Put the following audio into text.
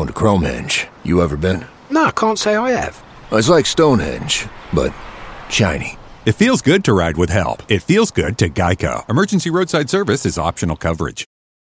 Welcome to Chromehenge. You ever been? No, I can't say I have. It's like Stonehenge, but shiny. It feels good to ride with help. It feels good to Geico. Emergency roadside service is optional coverage.